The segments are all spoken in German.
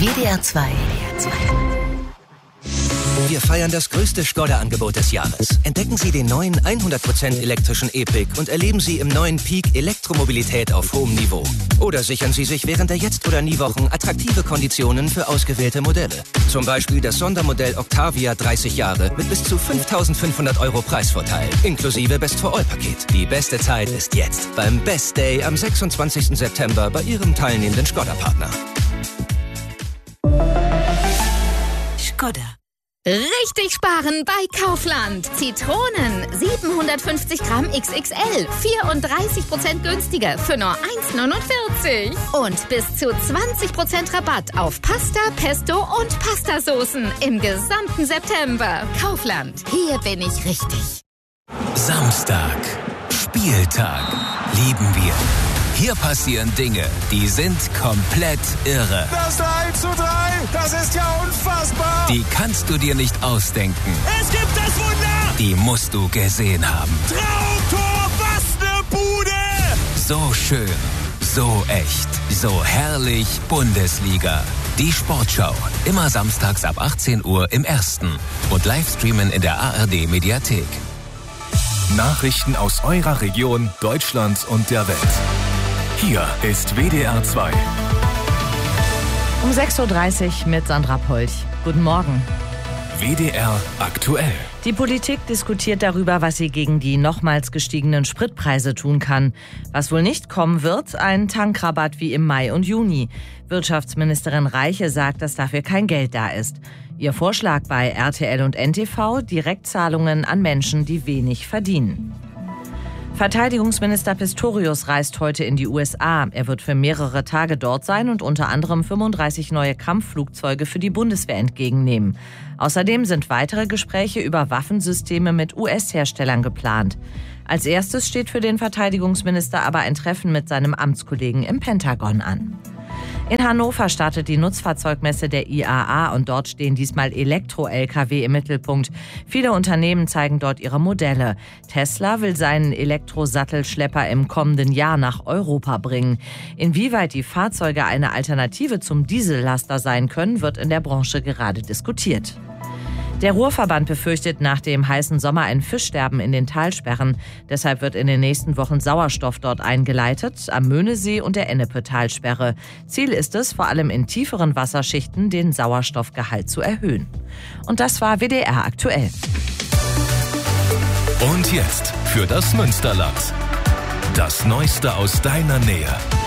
WDR 2. Wir feiern das größte Skoda-Angebot des Jahres. Entdecken Sie den neuen 100% elektrischen E-Pick und erleben Sie im neuen Peak Elektromobilität auf hohem Niveau. Oder sichern Sie sich während der Jetzt- oder Nie-Wochen attraktive Konditionen für ausgewählte Modelle. Zum Beispiel das Sondermodell Octavia 30 Jahre mit bis zu 5.500 € Preisvorteil, inklusive Best-for-All-Paket. Die beste Zeit ist jetzt beim Best Day am 26. September bei Ihrem teilnehmenden Skoda-Partner. Skoda. Richtig sparen bei Kaufland. Zitronen 750 Gramm XXL, 34% günstiger für nur 1,49. Und bis zu 20% Rabatt auf Pasta, Pesto und Pastasoßen im gesamten September. Kaufland, hier bin ich richtig. Samstag, Spieltag, lieben wir. Hier passieren Dinge, die sind komplett irre. Das 3:3, das ist ja unfassbar. Die kannst du dir nicht ausdenken. Es gibt das Wunder. Die musst du gesehen haben. Traumtor, was eine Bude. So schön, so echt, so herrlich Bundesliga. Die Sportschau, immer samstags ab 18 Uhr im Ersten und Livestreamen in der ARD-Mediathek. Nachrichten aus eurer Region, Deutschland und der Welt. Hier ist WDR 2. Um 6.30 Uhr mit Sandra Polch. Guten Morgen. WDR aktuell. Die Politik diskutiert darüber, was sie gegen die nochmals gestiegenen Spritpreise tun kann. Was wohl nicht kommen wird, ein Tankrabatt wie im Mai und Juni. Wirtschaftsministerin Reiche sagt, dass dafür kein Geld da ist. Ihr Vorschlag bei RTL und NTV: Direktzahlungen an Menschen, die wenig verdienen. Verteidigungsminister Pistorius reist heute in die USA. Er wird für mehrere Tage dort sein und unter anderem 35 neue Kampfflugzeuge für die Bundeswehr entgegennehmen. Außerdem sind weitere Gespräche über Waffensysteme mit US-Herstellern geplant. Als erstes steht für den Verteidigungsminister aber ein Treffen mit seinem Amtskollegen im Pentagon an. In Hannover startet die Nutzfahrzeugmesse der IAA und dort stehen diesmal Elektro-Lkw im Mittelpunkt. Viele Unternehmen zeigen dort ihre Modelle. Tesla will seinen Elektrosattelschlepper im kommenden Jahr nach Europa bringen. Inwieweit die Fahrzeuge eine Alternative zum Diesellaster sein können, wird in der Branche gerade diskutiert. Der Ruhrverband befürchtet nach dem heißen Sommer ein Fischsterben in den Talsperren. Deshalb wird in den nächsten Wochen Sauerstoff dort eingeleitet, am Möhnesee und der Ennepe-Talsperre. Ziel ist es, vor allem in tieferen Wasserschichten den Sauerstoffgehalt zu erhöhen. Und das war WDR aktuell. Und jetzt für das Münsterland. Das Neueste aus deiner Nähe.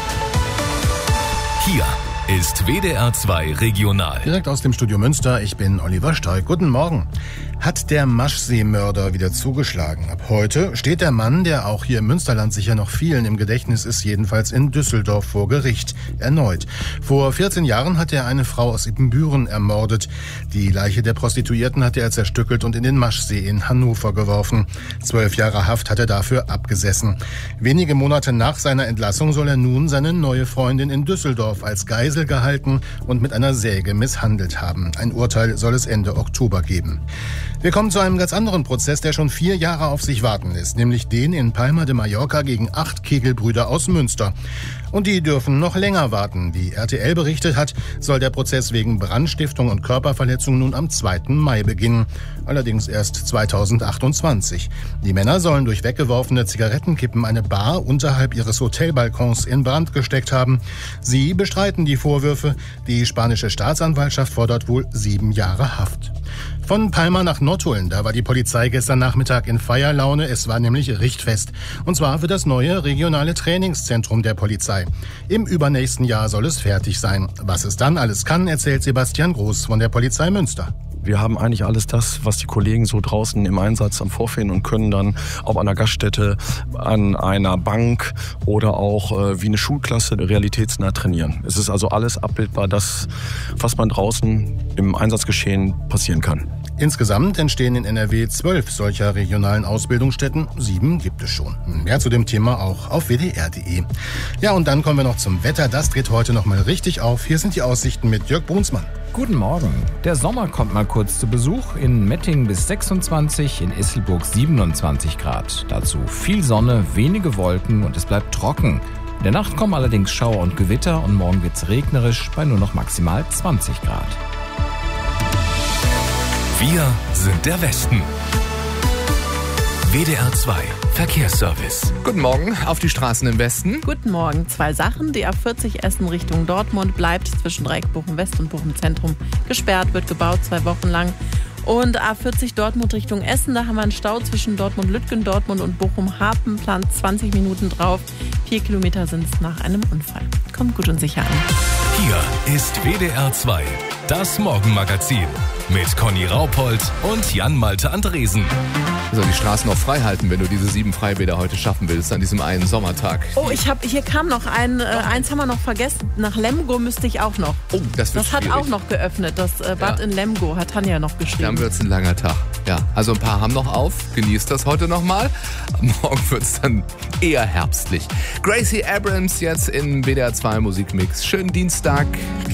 Hier ist WDR 2 Regional. Direkt aus dem Studio Münster, ich bin Oliver Stoik. Guten Morgen. Hat der Maschsee-Mörder wieder zugeschlagen? Ab heute steht der Mann, der auch hier im Münsterland sicher noch vielen im Gedächtnis ist, jedenfalls in Düsseldorf vor Gericht. Erneut. Vor 14 Jahren hat er eine Frau aus Ibbenbüren ermordet. Die Leiche der Prostituierten hatte er zerstückelt und in den Maschsee in Hannover geworfen. 12 Jahre Haft hat er dafür abgesessen. Wenige Monate nach seiner Entlassung soll er nun seine neue Freundin in Düsseldorf als Geisel gehalten und mit einer Säge misshandelt haben. Ein Urteil soll es Ende Oktober geben. Wir kommen zu einem ganz anderen Prozess, der schon 4 Jahre auf sich warten lässt, nämlich den in Palma de Mallorca gegen 8 Kegelbrüder aus Münster. Und die dürfen noch länger warten. Wie RTL berichtet hat, soll der Prozess wegen Brandstiftung und Körperverletzung nun am 2. Mai beginnen. Allerdings erst 2028. Die Männer sollen durch weggeworfene Zigarettenkippen eine Bar unterhalb ihres Hotelbalkons in Brand gesteckt haben. Sie bestreiten die Vorwürfe. Die spanische Staatsanwaltschaft fordert wohl 7 Jahre Haft. Von Palma nach Nottuln, da war die Polizei gestern Nachmittag in Feierlaune. Es war nämlich Richtfest. Und zwar für das neue regionale Trainingszentrum der Polizei. Im übernächsten Jahr soll es fertig sein. Was es dann alles kann, erzählt Sebastian Groß von der Polizei Münster. Wir haben eigentlich alles das, was die Kollegen so draußen im Einsatz vorfinden und können dann auf einer Gaststätte, an einer Bank oder auch wie eine Schulklasse realitätsnah trainieren. Es ist also alles abbildbar, das, was man draußen im Einsatzgeschehen passieren kann. Insgesamt entstehen in NRW 12 solcher regionalen Ausbildungsstätten. 7 gibt es schon. Mehr zu dem Thema auch auf wdr.de. Ja, und dann kommen wir noch zum Wetter. Das dreht heute noch mal richtig auf. Hier sind die Aussichten mit Jörg Brunsmann. Guten Morgen. Der Sommer kommt mal kurz zu Besuch. In Mettingen bis 26, in Isselburg 27 Grad. Dazu viel Sonne, wenige Wolken und es bleibt trocken. In der Nacht kommen allerdings Schauer und Gewitter und morgen wird es regnerisch bei nur noch maximal 20 Grad. Wir sind der Westen. WDR 2 Verkehrsservice. Guten Morgen auf die Straßen im Westen. Guten Morgen. 2 Sachen. Die A40 Essen Richtung Dortmund bleibt zwischen Dreieck Bochum West und Bochum Zentrum gesperrt, wird gebaut 2 Wochen lang. Und A40 Dortmund Richtung Essen, da haben wir einen Stau zwischen Dortmund-Lütgen, Dortmund und Bochum-Hapen, plant 20 Minuten drauf. 4 Kilometer sind es nach einem Unfall. Kommt gut und sicher an. Hier ist WDR 2, das Morgenmagazin mit Conny Raupold und Jan-Malte Andresen. Also die Straßen noch frei halten, wenn du diese 7 Freibäder heute schaffen willst, an diesem einen Sommertag. Oh, hier kam noch eins haben wir noch vergessen. Nach Lemgo müsste ich auch noch. Oh, das wird hat auch noch geöffnet, das Bad in Lemgo, hat Tanja noch geschrieben. Dann wird es ein langer Tag. Ja, also ein paar haben noch auf, genießt das heute nochmal. Morgen wird es dann eher herbstlich. Gracie Abrams jetzt in WDR 2 Musikmix. Schönen Dienstag.